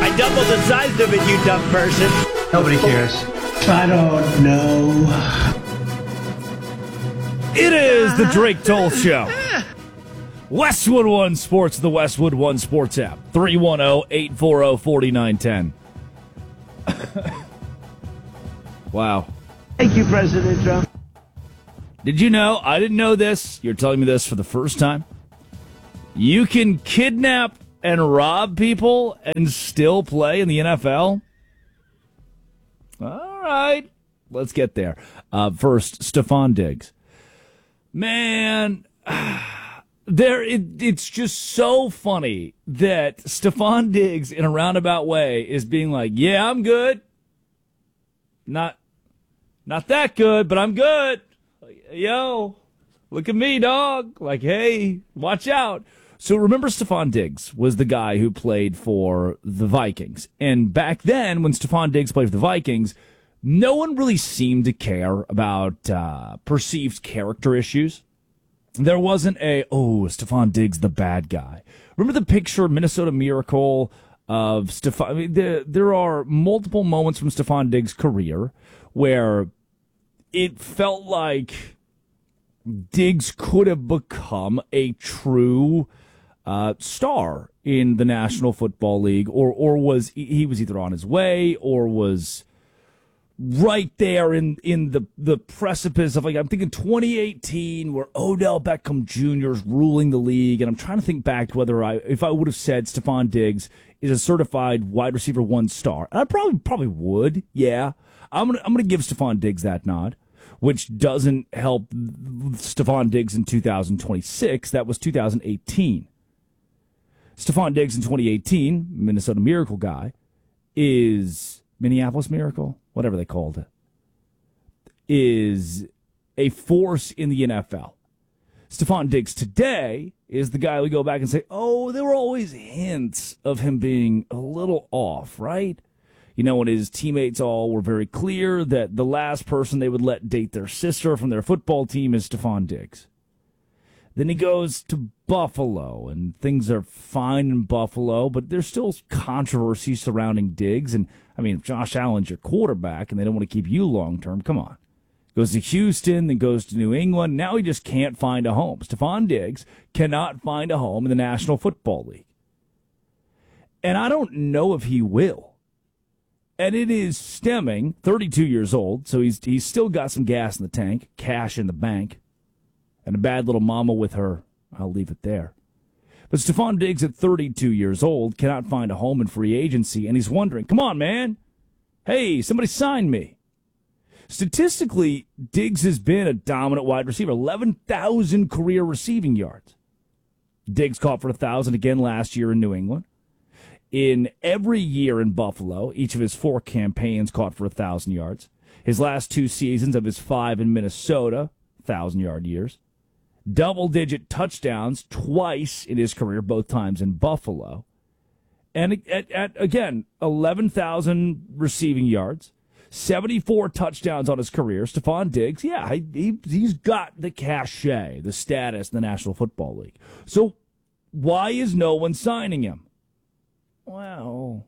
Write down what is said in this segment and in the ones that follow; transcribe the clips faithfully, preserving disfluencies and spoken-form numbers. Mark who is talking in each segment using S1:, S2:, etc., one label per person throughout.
S1: I doubled the size of it, you dumb person.
S2: Nobody cares.
S3: I don't know.
S4: It is the Drake Toll Show. Westwood One Sports, the Westwood One Sports app. three one zero, eight four zero, four nine one zero. Wow.
S1: Thank you, President Trump.
S4: Did you know? I didn't know this. You're telling me this for the first time. You can kidnap and rob people and still play in the N F L? All right. Let's get there. Uh, first, Stephon Diggs. Man, there it, it's just so funny that Stephon Diggs, in a roundabout way, is being like, yeah, I'm good. Not, not that good, but I'm good. Yo, look at me, dog. Like, hey, watch out. So remember, Stephon Diggs was the guy who played for the Vikings. And back then, when Stephon Diggs played for the Vikings, no one really seemed to care about uh, perceived character issues. There wasn't a, oh, Stephon Diggs, the bad guy. Remember the picture of Minnesota Miracle of Stephon? I mean, there, there are multiple moments from Stephon Diggs' career where it felt like Diggs could have become a true uh, star in the National Football League, or or was he was either on his way or was right there in, in the, the precipice of, like, I'm thinking twenty eighteen where Odell Beckham Junior is ruling the league, and I'm trying to think back to whether I, if I would have said Stephon Diggs is a certified wide receiver one star. And I probably, probably would, yeah. I'm gonna, I'm gonna give Stephon Diggs that nod, which doesn't help Stephon Diggs in two thousand twenty-six. That was two thousand eighteen. Stephon Diggs in twenty eighteen, Minnesota Miracle guy, is Minneapolis Miracle, whatever they called it, is a force in the N F L. Stephon Diggs today is the guy we go back and say, oh, there were always hints of him being a little off, right? You know, when his teammates all were very clear that the last person they would let date their sister from their football team is Stephon Diggs. Then he goes to Buffalo, and things are fine in Buffalo, but there's still controversy surrounding Diggs. And, I mean, if Josh Allen's your quarterback and they don't want to keep you long-term, come on. Goes to Houston, then goes to New England. Now he just can't find a home. Stephon Diggs cannot find a home in the National Football League. And I don't know if he will. And it is stemming, thirty-two years old, so he's he's still got some gas in the tank, cash in the bank, and a bad little mama with her. I'll leave it there. But Stephon Diggs at thirty-two years old cannot find a home in free agency, and he's wondering, come on, man. Hey, somebody sign me. Statistically, Diggs has been a dominant wide receiver, eleven thousand career receiving yards. Diggs caught for one thousand again last year in New England. In every year in Buffalo, each of his four campaigns caught for one thousand yards. His last two seasons of his five in Minnesota, one thousand-yard years. Double-digit touchdowns twice in his career, both times in Buffalo. And at, at again, eleven thousand receiving yards, seventy-four touchdowns on his career. Stephon Diggs, yeah, he, he's got the cachet, the status in the National Football League. So why is no one signing him? Well,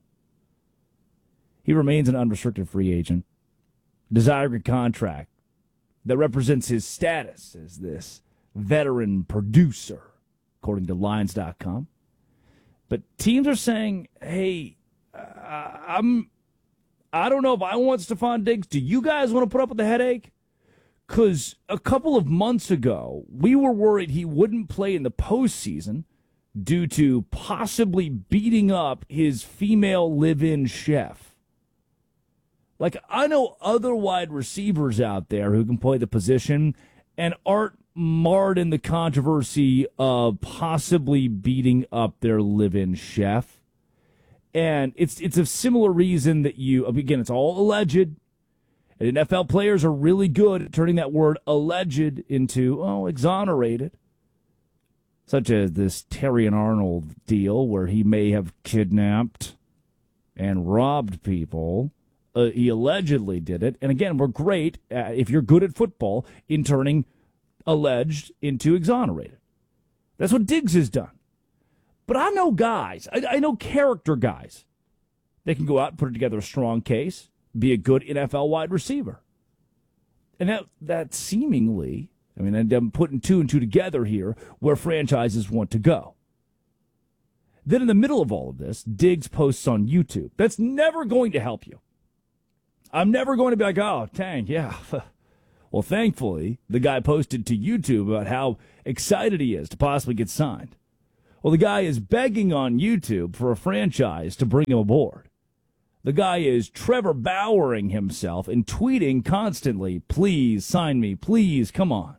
S4: he remains an unrestricted free agent, desiring a contract that represents his status as this veteran producer, according to Lions dot com. But teams are saying, hey, uh, I'm, I don't know if I want Stephon Diggs. Do you guys want to put up with the headache? Because a couple of months ago, we were worried he wouldn't play in the postseason due to possibly beating up his female live-in chef. Like, I know other wide receivers out there who can play the position and aren't marred in the controversy of possibly beating up their live-in chef. And it's it's a similar reason that you, again, it's all alleged. And N F L players are really good at turning that word alleged into, oh, exonerated. Such as this Terrion Arnold deal where he may have kidnapped and robbed people. Uh, he allegedly did it. And again, we're great, uh, if you're good at football, in turning alleged into exonerated. That's what Diggs has done. But I know guys, I, I know character guys, They can go out and put together a strong case, be a good N F L wide receiver. And that, that seemingly, I mean, I'm putting two and two together here, where franchises want to go. Then in the middle of all of this, Diggs posts on YouTube. That's never going to help you. I'm never going to be like, oh, dang, yeah. Well, thankfully, the guy posted to YouTube about how excited he is to possibly get signed. Well, the guy is begging on YouTube for a franchise to bring him aboard. The guy is Trevor Bowering himself and tweeting constantly, please sign me, please, come on.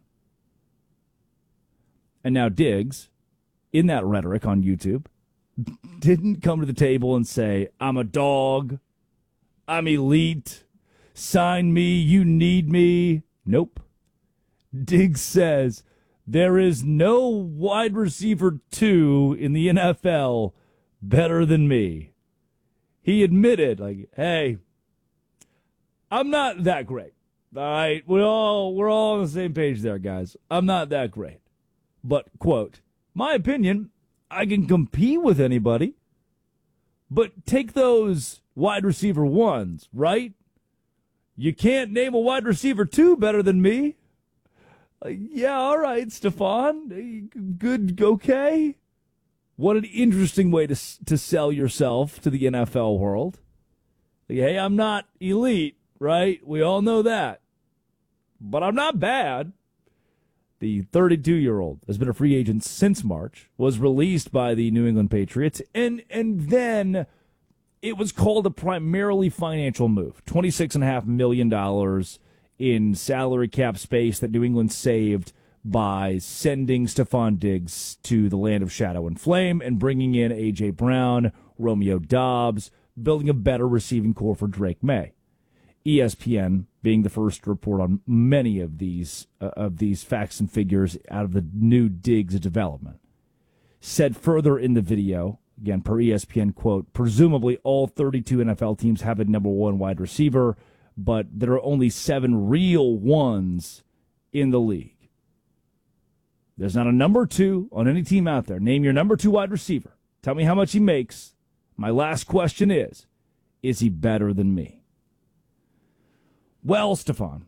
S4: And now Diggs, in that rhetoric on YouTube, didn't come to the table and say, I'm a dog, I'm elite, sign me, you need me. Nope. Diggs says, there is no wide receiver two in the N F L better than me. He admitted, like, hey, I'm not that great. All right, we're all, we're all on the same page there, guys. I'm not that great. But, quote, my opinion, I can compete with anybody. But take those wide receiver ones, right? You can't name a wide receiver two better than me. Like, yeah, all right, Stephon. Good, okay. What an interesting way to to sell yourself to the N F L world. Like, hey, I'm not elite, right? We all know that. But I'm not bad. The thirty-two-year-old has been a free agent since March, was released by the New England Patriots, and and then it was called a primarily financial move. twenty-six point five million dollars in salary cap space that New England saved by sending Stephon Diggs to the land of shadow and flame and bringing in A J. Brown, Romeo Doubs, building a better receiving core for Drake May. E S P N being the first to report on many of these uh, of these facts and figures out of the new Diggs development. Said further in the video, again, per E S P N, quote, presumably all thirty-two N F L teams have a number one wide receiver, but there are only seven real ones in the league. There's not a number two on any team out there. Name your number two wide receiver. Tell me how much he makes. My last question is, is he better than me? Well, Stephon,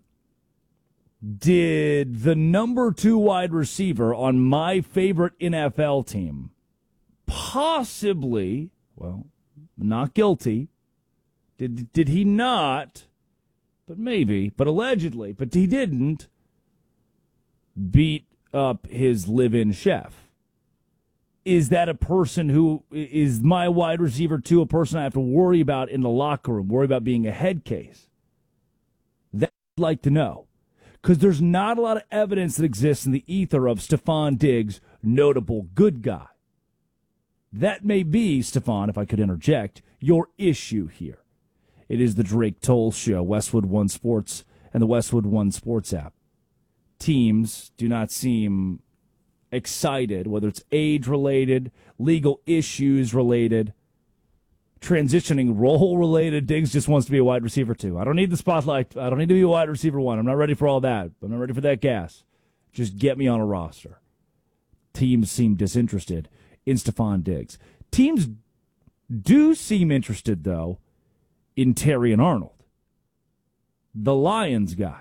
S4: did the number two wide receiver on my favorite N F L team possibly, well, not guilty, did, did he not, but maybe, but allegedly, but he didn't beat up his live-in chef? Is that a person who is my wide receiver two, a person I have to worry about in the locker room, worry about being a head case? That I'd like to know, because there's not a lot of evidence that exists in the ether of Stephon Diggs, notable good guy. That may be, Stephon, if I could interject, your issue here. It is the Drake Toll Show, Westwood One Sports, and the Westwood One Sports app. Teams do not seem excited, whether it's age-related, legal issues-related, transitioning role-related. Diggs just wants to be a wide receiver, too. I don't need the spotlight. I don't need to be a wide receiver one. I'm not ready for all that. I'm not ready for that gas. Just get me on a roster. Teams seem disinterested in Stephon Diggs. Teams do seem interested, though, in Terrion Arnold, the Lions guy.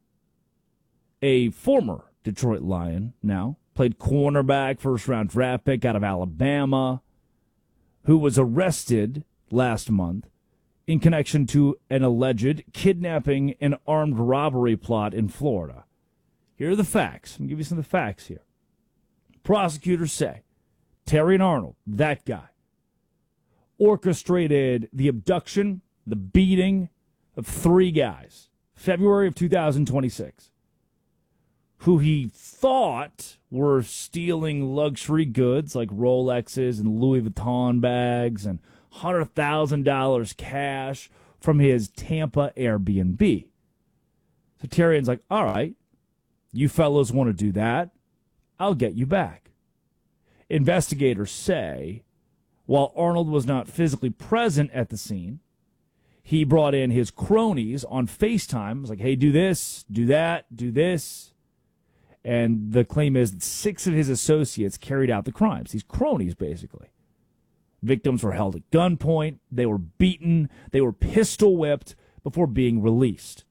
S4: A former Detroit Lion now, played cornerback, first-round draft pick out of Alabama, who was arrested last month in connection to an alleged kidnapping and armed robbery plot in Florida. Here are the facts. I'll give you some of the facts here. Prosecutors say Terrion Arnold, that guy, orchestrated the abduction, the beating of three guys, February of two thousand twenty-six. Who he thought were stealing luxury goods like Rolexes and Louis Vuitton bags and one hundred thousand dollars cash from his Tampa Airbnb. So Terrion's like, all right, you fellows want to do that? I'll get you back. Investigators say, while Arnold was not physically present at the scene, he brought in his cronies on FaceTime. It was like, hey, do this, do that, do this. And the claim is that six of his associates carried out the crimes. These cronies, basically. Victims were held at gunpoint, they were beaten, they were pistol whipped before being released.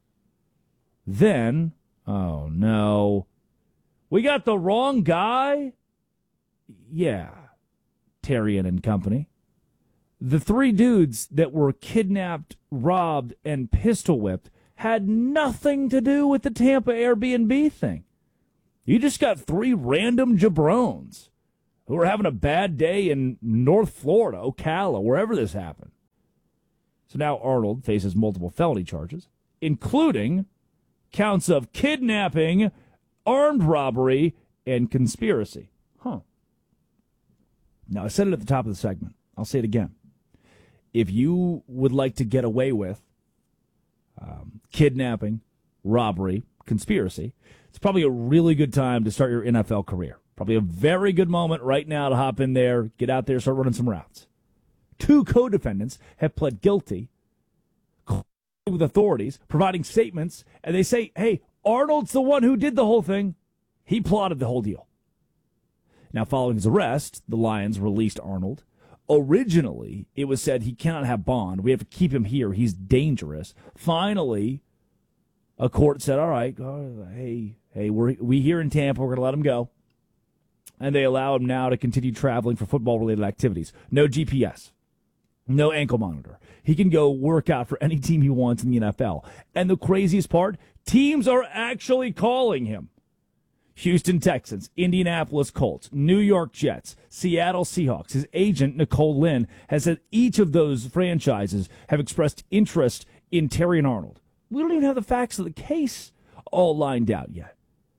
S4: Then, oh no, we got the wrong guy? Yeah, Tarian and company. The three dudes that were kidnapped, robbed, and pistol whipped had nothing to do with the Tampa Airbnb thing. You just got three random jabrones who were having a bad day in North Florida, Ocala, wherever this happened. So now Arnold faces multiple felony charges, including counts of kidnapping, armed robbery, and conspiracy. Huh. Now, I said it at the top of the segment. I'll say it again. If you would like to get away with um, kidnapping, robbery, conspiracy, it's probably a really good time to start your N F L career. Probably a very good moment right now to hop in there, get out there, start running some routes. Two co-defendants have pled guilty with authorities, providing statements, and they say, hey, Arnold's the one who did the whole thing. He plotted the whole deal. Now, following his arrest, the Lions released Arnold. Originally, it was said he cannot have bond. We have to keep him here. He's dangerous. Finally, a court said, all right, uh, hey, hey, we're, we here in Tampa, we're going to let him go. And they allow him now to continue traveling for football-related activities. No G P S. No ankle monitor. He can go work out for any team he wants in the N F L. And the craziest part, teams are actually calling him. Houston Texans, Indianapolis Colts, New York Jets, Seattle Seahawks. His agent, Nicole Lynn, has said each of those franchises have expressed interest in Tarian Arnold. We don't even have the facts of the case all lined out yet.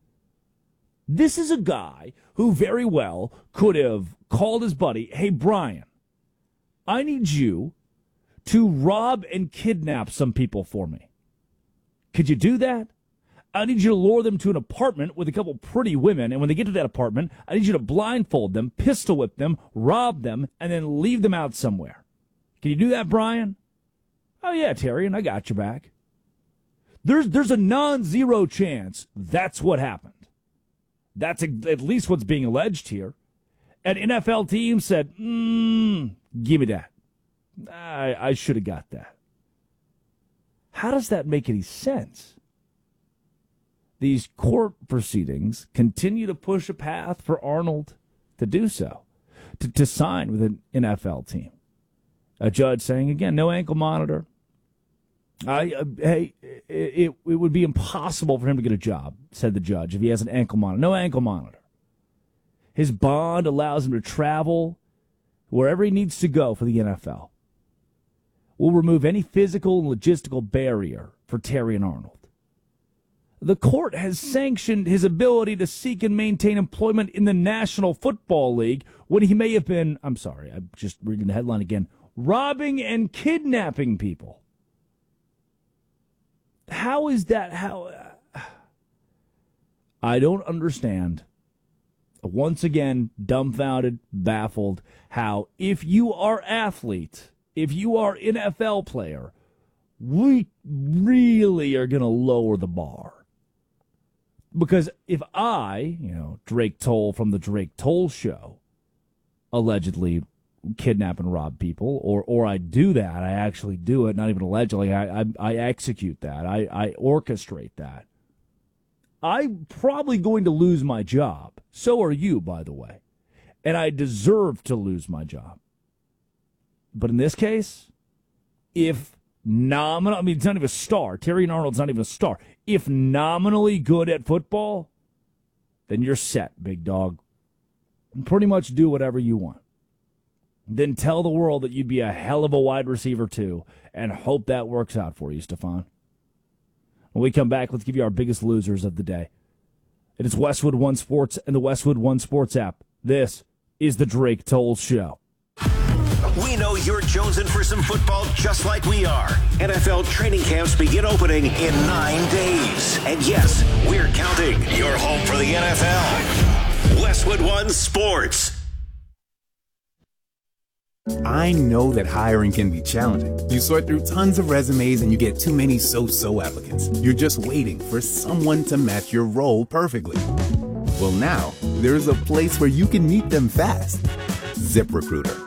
S4: This is a guy who very well could have called his buddy, hey, Brian, I need you to rob and kidnap some people for me. Could you do that? I need you to lure them to an apartment with a couple pretty women, and when they get to that apartment, I need you to blindfold them, pistol whip them, rob them, and then leave them out somewhere. Can you do that, Brian? Oh, yeah, Tarian, I got your back. There's, there's a non-zero chance that's what happened. That's a, at least what's being alleged here. An N F L team said, mm, give me that. I, I should have got that. How does that make any sense? These court proceedings continue to push a path for Arnold to do so, to, to sign with an N F L team. A judge saying, again, no ankle monitor. I, uh, hey, it, it, it would be impossible for him to get a job, said the judge, if he has an ankle monitor. No ankle monitor. His bond allows him to travel wherever he needs to go for the N F L. We'll remove any physical and logistical barrier for Tarian Arnold. The court has sanctioned his ability to seek and maintain employment in the National Football League when he may have been, I'm sorry, I'm just reading the headline again, robbing and kidnapping people. How is that? How? Uh, I don't understand. Once again, dumbfounded, baffled, how if you are athlete, if you are N F L player, we really are going to lower the bar. Because if I, you know, Drake Toll from the Drake Toll Show, allegedly kidnap and rob people, or or I do that, I actually do it, not even allegedly, I I, I execute that, I, I orchestrate that, I'm probably going to lose my job. So are you, by the way. And I deserve to lose my job. But in this case, if nominal, I mean, it's not even a star. Tarian Arnold's not even a star. If nominally good at football, then you're set, big dog. And pretty much do whatever you want. Then tell the world that you'd be a hell of a wide receiver, too, and hope that works out for you, Stefan. When we come back, let's give you our biggest losers of the day. It is Westwood One Sports and the Westwood One Sports app. This is the Drake Toll Show.
S2: We know you're jonesing for some football just like we are. N F L training camps begin opening in nine days. And yes, we're counting. You're home for the N F L. Westwood One Sports.
S5: I know that hiring can be challenging. You sort through tons of resumes and you get too many so-so applicants. You're just waiting for someone to match your role perfectly. Well, now, there's a place where you can meet them fast. ZipRecruiter.